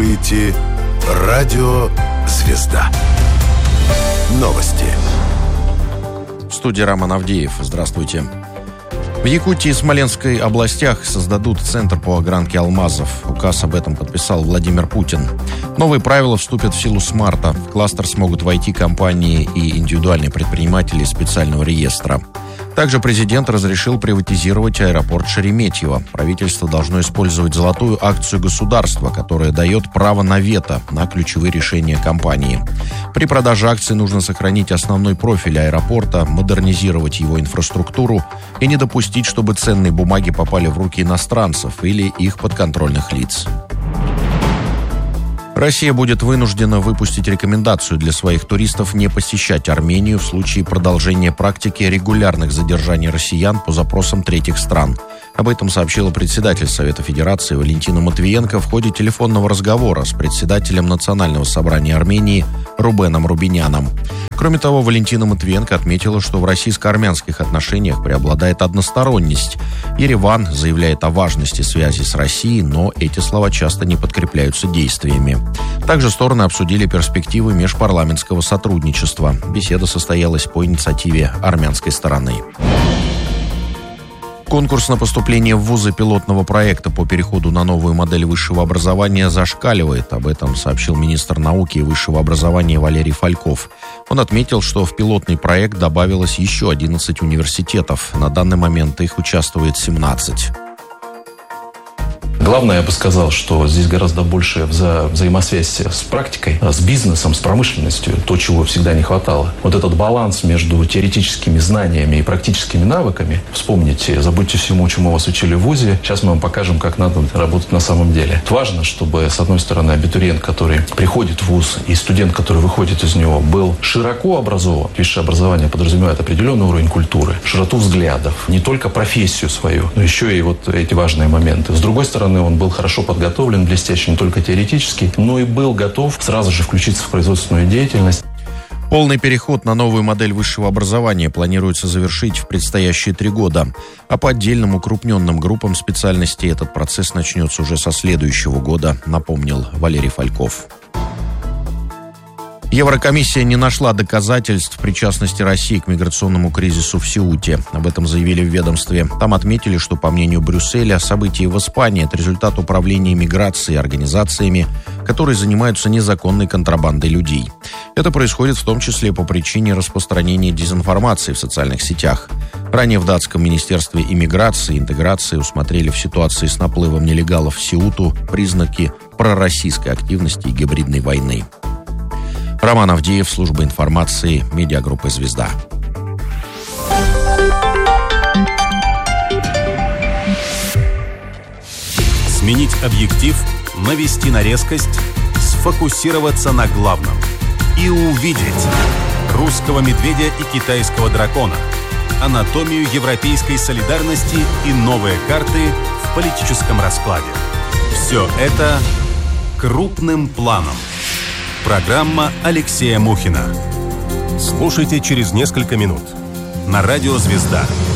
слушаете «Радио Звезда». Новости. В студии Роман Авдеев. Здравствуйте. В Якутии и Смоленской областях создадут центр по огранке алмазов. Указ об этом подписал Владимир Путин. Новые правила вступят в силу с марта. В кластер смогут войти компании и индивидуальные предприниматели специального реестра. Также президент разрешил приватизировать аэропорт Шереметьево. Правительство должно использовать золотую акцию государства, которая дает право на вето на ключевые решения компании. При продаже акций нужно сохранить основной профиль аэропорта, модернизировать его инфраструктуру и не допустить, чтобы ценные бумаги попали в руки иностранцев или их подконтрольных лиц. Россия будет вынуждена выпустить рекомендацию для своих туристов не посещать Армению в случае продолжения практики регулярных задержаний россиян по запросам третьих стран. Об этом сообщила председатель Совета Федерации Валентина Матвиенко в ходе телефонного разговора с председателем Национального собрания Армении Рубеном Рубиняном. Кроме того, Валентина Матвиенко отметила, что в российско-армянских отношениях преобладает односторонность. Ереван заявляет о важности связи с Россией, но эти слова часто не подкрепляются действиями. Также стороны обсудили перспективы межпарламентского сотрудничества. Беседа состоялась по инициативе армянской стороны. Конкурс на поступление в вузы пилотного проекта по переходу на новую модель высшего образования зашкаливает. Об этом сообщил министр науки и высшего образования Валерий Фальков. Он отметил, что в пилотный проект добавилось еще 11 университетов. На данный момент их участвует 17. Главное, я бы сказал, что здесь гораздо больше взаимосвязь с практикой, с бизнесом, с промышленностью, то, чего всегда не хватало. Вот этот баланс между теоретическими знаниями и практическими навыками. Вспомните, забудьте всему, чему вас учили в ВУЗе. Сейчас мы вам покажем, как надо работать на самом деле. Важно, чтобы, с одной стороны, абитуриент, который приходит в ВУЗ, и студент, который выходит из него, был широко образован. Высшее образование подразумевает определенный уровень культуры, широту взглядов, не только профессию свою, но еще и вот эти важные моменты. С другой стороны, он был хорошо подготовлен, блестящий не только теоретически, но и был готов сразу же включиться в производственную деятельность. Полный переход на новую модель высшего образования планируется завершить в предстоящие 3 года. А по отдельным укрупненным группам специальностей этот процесс начнется уже со следующего года, напомнил Валерий Фальков. Еврокомиссия не нашла доказательств причастности России к миграционному кризису в Сеуте. Об этом заявили в ведомстве. Там отметили, что, по мнению Брюсселя, события в Испании – это результат управления миграцией организациями, которые занимаются незаконной контрабандой людей. Это происходит в том числе по причине распространения дезинформации в социальных сетях. Ранее в датском министерстве иммиграции и интеграции усмотрели в ситуации с наплывом нелегалов в Сеуту признаки пророссийской активности и гибридной войны. Роман Авдеев, служба информации, медиагруппы «Звезда». Сменить объектив, навести на резкость, сфокусироваться на главном и увидеть русского медведя и китайского дракона, анатомию европейской солидарности и новые карты в политическом раскладе. Все это крупным планом. Программа Алексея Мухина. Слушайте через несколько минут. На радио «Звезда».